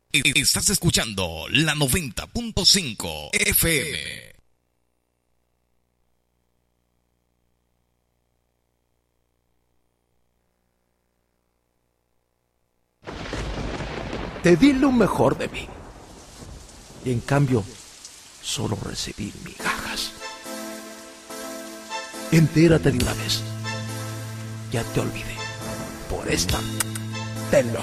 Estás escuchando la 90.5 FM. Te di lo mejor de mí. Y en cambio, solo recibí migajas. Entérate de una vez. Ya te olvidé. Por esta, te lo